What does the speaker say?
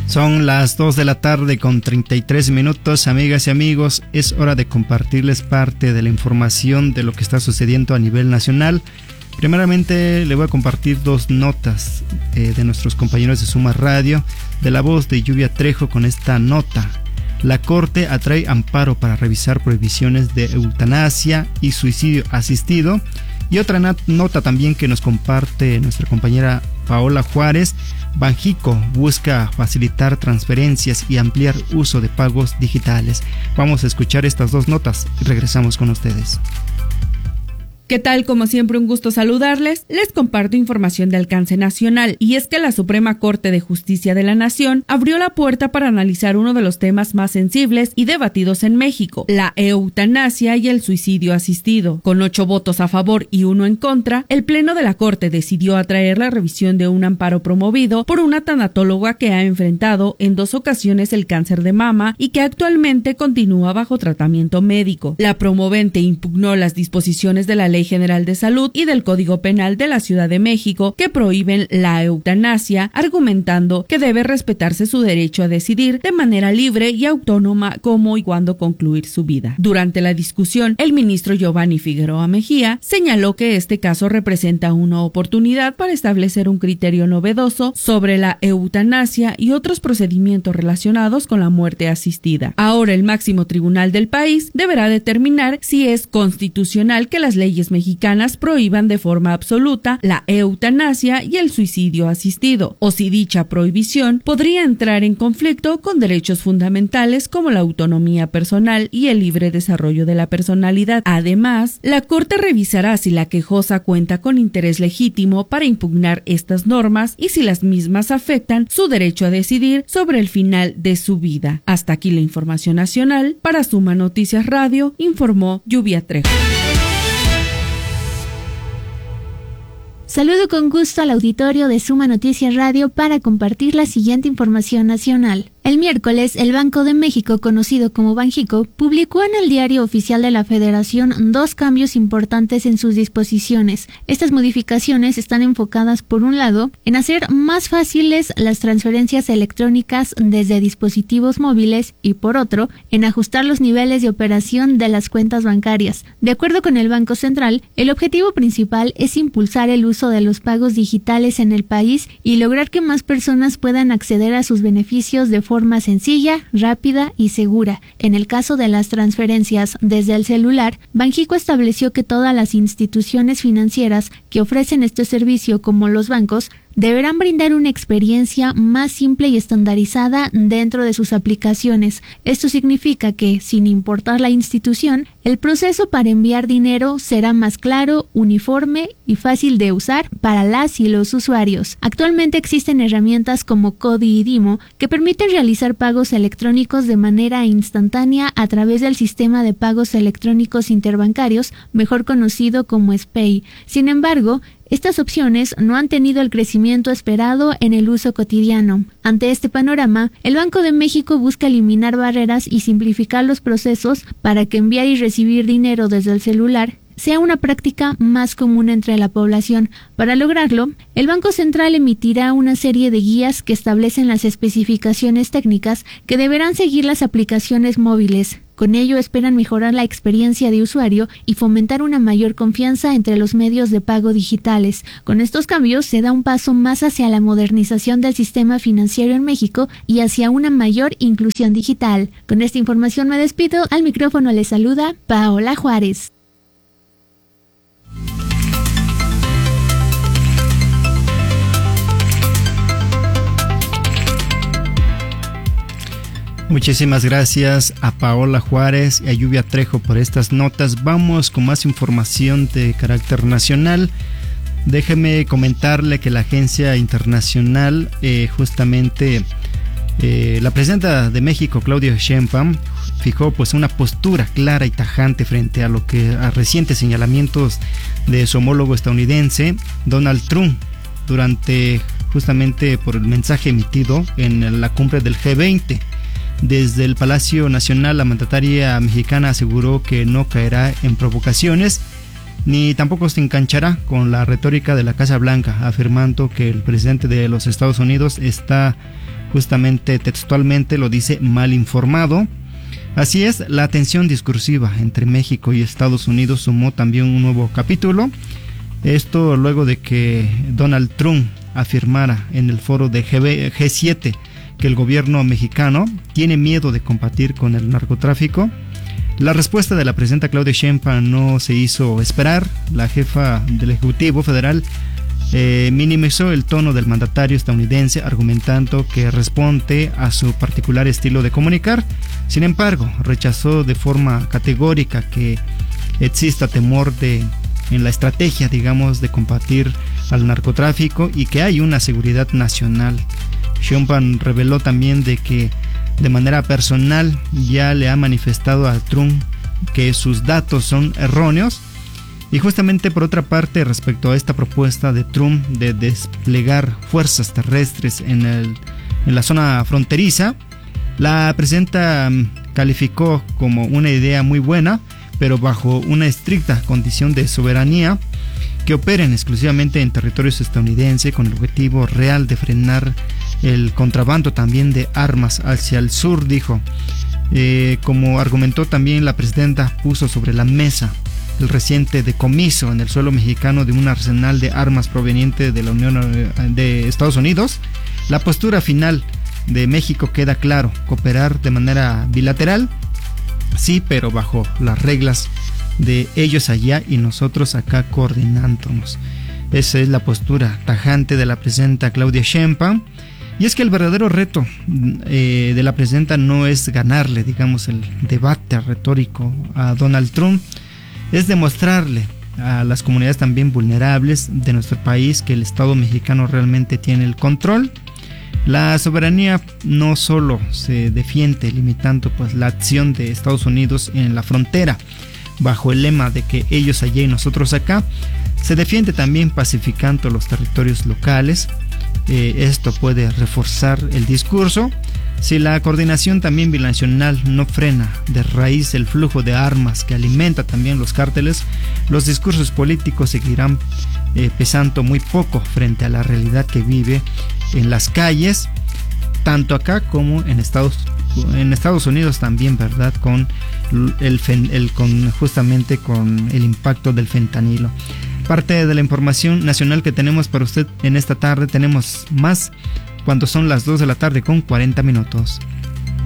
Son las 2 de la tarde con 33 minutos, amigas y amigos. Es hora de compartirles parte de la información de lo que está sucediendo a nivel nacional. Primeramente le voy a compartir dos notas de nuestros compañeros de Suma Radio, de la voz de Lluvia Trejo, con esta nota. La Corte atrae amparo para revisar prohibiciones de eutanasia y suicidio asistido. Y otra nota también que nos comparte nuestra compañera Paola Juárez. Banxico busca facilitar transferencias y ampliar uso de pagos digitales. Vamos a escuchar estas dos notas y regresamos con ustedes. ¿Qué tal? Como siempre, un gusto saludarles. Les comparto información de alcance nacional, y es que la Suprema Corte de Justicia de la Nación abrió la puerta para analizar uno de los temas más sensibles y debatidos en México, la eutanasia y el suicidio asistido. Con 8 votos a favor y 1 en contra, el Pleno de la Corte decidió atraer la revisión de un amparo promovido por una tanatóloga que ha enfrentado en 2 ocasiones el cáncer de mama y que actualmente continúa bajo tratamiento médico. La promovente impugnó las disposiciones de la Ley General de Salud y del Código Penal de la Ciudad de México que prohíben la eutanasia, argumentando que debe respetarse su derecho a decidir de manera libre y autónoma cómo y cuándo concluir su vida. Durante la discusión, el ministro Giovanni Figueroa Mejía señaló que este caso representa una oportunidad para establecer un criterio novedoso sobre la eutanasia y otros procedimientos relacionados con la muerte asistida. Ahora el máximo tribunal del país deberá determinar si es constitucional que las leyes mexicanas prohíban de forma absoluta la eutanasia y el suicidio asistido, o si dicha prohibición podría entrar en conflicto con derechos fundamentales como la autonomía personal y el libre desarrollo de la personalidad. Además, la Corte revisará si la quejosa cuenta con interés legítimo para impugnar estas normas y si las mismas afectan su derecho a decidir sobre el final de su vida. Hasta aquí la información nacional. Para Suma Noticias Radio, informó Lluvia Trejo. Saludo con gusto al auditorio de Suma Noticias Radio para compartir la siguiente información nacional. El miércoles, el Banco de México, conocido como Banxico, publicó en el Diario Oficial de la Federación 2 cambios importantes en sus disposiciones. Estas modificaciones están enfocadas, por un lado, en hacer más fáciles las transferencias electrónicas desde dispositivos móviles y, por otro, en ajustar los niveles de operación de las cuentas bancarias. De acuerdo con el Banco Central, el objetivo principal es impulsar el uso de los pagos digitales en el país y lograr que más personas puedan acceder a sus beneficios de forma sencilla, rápida y segura. En el caso de las transferencias desde el celular, Banxico estableció que todas las instituciones financieras que ofrecen este servicio, como los bancos, deberán brindar una experiencia más simple y estandarizada dentro de sus aplicaciones. Esto significa que, sin importar la institución, el proceso para enviar dinero será más claro, uniforme y fácil de usar para las y los usuarios. Actualmente existen herramientas como Codi y Dimo que permiten realizar pagos electrónicos de manera instantánea a través del sistema de pagos electrónicos interbancarios, mejor conocido como SPEI. Sin embargo, estas opciones no han tenido el crecimiento esperado en el uso cotidiano. Ante este panorama, el Banco de México busca eliminar barreras y simplificar los procesos para que enviar y recibir dinero desde el celular sea una práctica más común entre la población. Para lograrlo, el Banco Central emitirá una serie de guías que establecen las especificaciones técnicas que deberán seguir las aplicaciones móviles. Con ello esperan mejorar la experiencia de usuario y fomentar una mayor confianza entre los medios de pago digitales. Con estos cambios se da un paso más hacia la modernización del sistema financiero en México y hacia una mayor inclusión digital. Con esta información me despido. Al micrófono les saluda Paola Juárez. Muchísimas gracias a Paola Juárez y a Lluvia Trejo por estas notas. Vamos con más información de carácter nacional. Déjeme comentarle que la agencia internacional, la presidenta de México, Claudia Sheinbaum, fijó pues una postura clara y tajante frente a recientes señalamientos de su homólogo estadounidense, Donald Trump, durante justamente por el mensaje emitido en la cumbre del G20. Desde el Palacio Nacional, la mandataria mexicana aseguró que no caerá en provocaciones ni tampoco se enganchará con la retórica de la Casa Blanca, afirmando que el presidente de los Estados Unidos está justamente textualmente lo dice: mal informado. Así es, la tensión discursiva entre México y Estados Unidos sumó también un nuevo capítulo. Esto luego de que Donald Trump afirmara en el foro de G7 que el gobierno mexicano tiene miedo de combatir con el narcotráfico. La respuesta de la presidenta Claudia Sheinbaum no se hizo esperar. La jefa del Ejecutivo Federal minimizó el tono del mandatario estadounidense, argumentando que responde a su particular estilo de comunicar. Sin embargo, rechazó de forma categórica que exista temor en la estrategia, digamos, de combatir al narcotráfico y que hay una seguridad nacional. Sheinbaum reveló también de que de manera personal ya le ha manifestado a Trump que sus datos son erróneos. Y justamente por otra parte, respecto a esta propuesta de Trump de desplegar fuerzas terrestres en la zona fronteriza, la presidenta calificó como una idea muy buena, pero bajo una estricta condición de soberanía, que operen exclusivamente en territorios estadounidenses con el objetivo real de frenar el contrabando también de armas hacia el sur, dijo. Como argumentó también la presidenta, puso sobre la mesa el reciente decomiso en el suelo mexicano de un arsenal de armas proveniente de la Unión de Estados Unidos. La postura final de México queda claro: cooperar de manera bilateral, sí, pero bajo las reglas de ellos allá y nosotros acá coordinándonos. Esa es la postura tajante de la presidenta Claudia Sheinbaum. Y es que el verdadero reto de la presidenta no es ganarle, digamos, el debate retórico a Donald Trump, es demostrarle a las comunidades también vulnerables de nuestro país que el Estado mexicano realmente tiene el control. La soberanía no solo se defiende limitando pues la acción de Estados Unidos en la frontera bajo el lema de que ellos allá y nosotros acá, se defiende también pacificando los territorios locales. Esto puede reforzar el discurso. Si la coordinación también binacional no frena de raíz el flujo de armas que alimenta también los cárteles, los discursos políticos seguirán pesando muy poco frente a la realidad que vive en las calles, tanto acá como en Estados Unidos también, ¿verdad? Justamente con el impacto del fentanilo. Parte de la información nacional que tenemos para usted en esta tarde. Tenemos más cuando son las 2 de la tarde con 40 minutos.